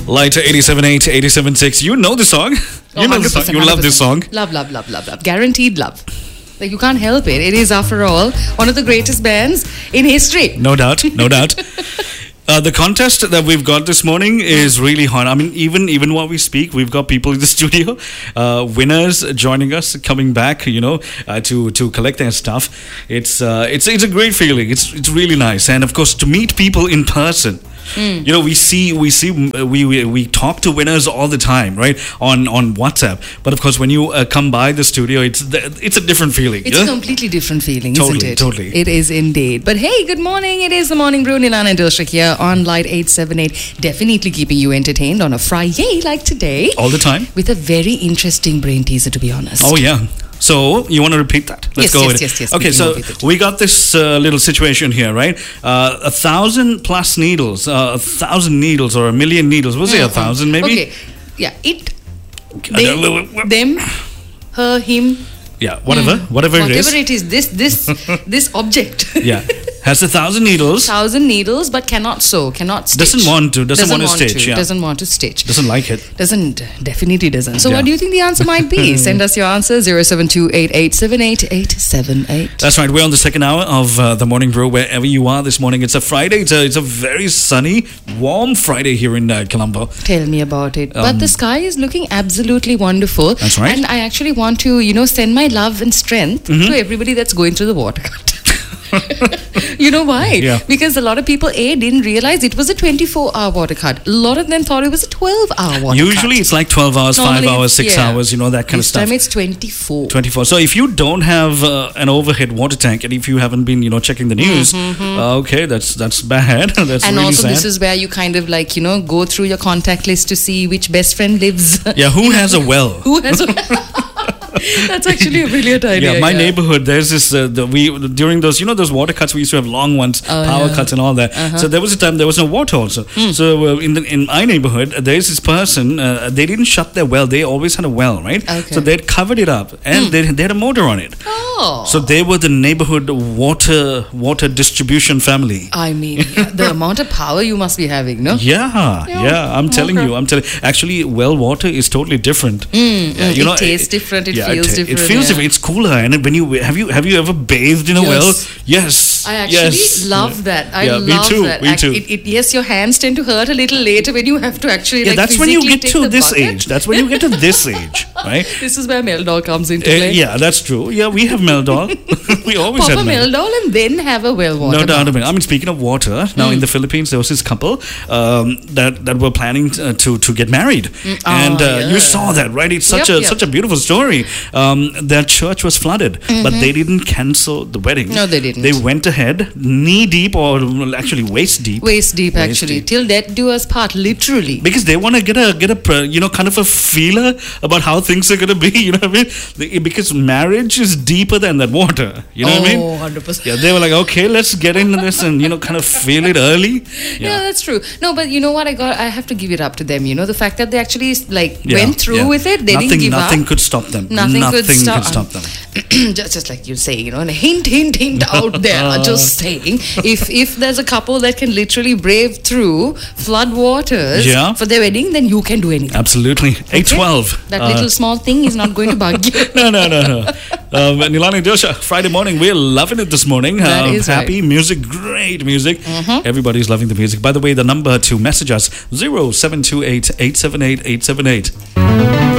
Lighter 87.8, 87.6. You know the song. You know the song. You love this song. Love. Guaranteed love. Like, you can't help it. It is, after all, one of the greatest bands in history. No doubt. The contest that we've got this morning is really hot. I mean, even while we speak, we've got people in the studio, winners joining us, coming back, to collect their stuff. It's a great feeling. It's really nice, and of course, to meet people in person. We talk to winners all the time, right? On WhatsApp. But of course, when you come by the studio, it's a different feeling. It's a completely different feeling, isn't it? Totally. It is indeed. But hey, good morning. It is the Morning Brew. Nilan and Dilshik here on Light 878. Definitely keeping you entertained on a Friday like today. All the time. With a very interesting brain teaser, to be honest. Oh, yeah. So, you want to repeat that? Let's go with it. Yes. Okay, so we got this little situation here, right? 1,000 plus needles, 1,000 needles or 1,000,000 needles. Was it 1,000 maybe? Okay, yeah. Them, her, him. Yeah, whatever it is. Whatever it is, this object. Yeah. Has 1,000 needles. 1,000 needles, but cannot sew, cannot stitch. Doesn't want to stitch. Yeah. Doesn't want to stitch. Doesn't like it. Definitely doesn't. So what do you think the answer might be? Send us your answer, 07288788878. That's right. We're on the second hour of the Morning Brew, wherever you are this morning. It's a Friday. It's a very sunny, warm Friday here in Colombo. Tell me about it. But the sky is looking absolutely wonderful. That's right. And I actually want to, send my love and strength to everybody that's going through the water cut. You know why? Yeah. Because a lot of people, didn't realize it was a 24-hour water cut. A lot of them thought it was a 12-hour water cut. Usually it's like 12 hours, normally 5 hours, 6 hours, that kind of stuff. This time it's 24. 24. So if you don't have an overhead water tank, and if you haven't been, checking the news, okay, that's bad. That's and really also sad. This is where you kind of go through your contact list to see which best friend lives. Yeah, who has a well? Who has a That's actually a brilliant idea. Yeah, my neighborhood, there's this, during those, those water cuts, we used to have long ones, power cuts and all that. So there was a time there was no water also. So in my neighborhood, there's this person, they didn't shut their well. They always had a well, right? Okay. So they'd covered it up and they had a motor on it. Oh. So they were the neighborhood water distribution family. I mean, the amount of power you must be having, no? Yeah, I'm telling you. Actually, well water is totally different. It tastes different. It feels different. It feels different. It's cooler. And when you have you ever bathed in a well? Yes. I actually love that. I love that. Me too. Yes, your hands tend to hurt a little later when you have to actually that's when you get to this bucket. age. That's when you get to this age, right? This is where Meldol comes into play. Yeah, that's true. Yeah, we have Meldol. We always have Meldol and then have a well water. No doubt about it. I mean, speaking of water, now in the Philippines there was this couple that were planning to get married, and you saw that, right? It's such a beautiful story. Their church was flooded, but they didn't cancel the wedding. No, they didn't. They went ahead, knee deep, or actually waist deep. Waist deep, actually, till death do us part, literally. Because they want to get a kind of a feeler about how things are going to be. You know what I mean? Because marriage is deeper than that water. You know what I mean? 100%. Yeah, they were like, okay, let's get into this and kind of feel it early. Yeah, that's true. No, but you know what? I have to give it up to them. The fact that they actually went through with it. They didn't give up. Nothing could stop them. Nothing could stop them. just like you say, a hint out there. Just saying, if there's a couple that can literally brave through flood waters for their wedding, then you can do anything. Absolutely. 812. That little small thing is not going to bug you. No. Nilani Dilshik, Friday morning, we're loving it this morning. That is happy right. music, great music. Everybody's loving the music. By the way, the number to message us, 0728 878 878.